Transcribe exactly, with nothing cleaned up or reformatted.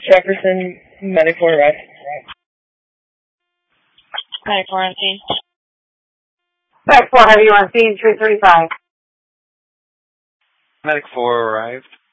Jefferson, medic four arrived. Medic four on scene. Medic four, have you on scene, three thirty-five. Medic four arrived.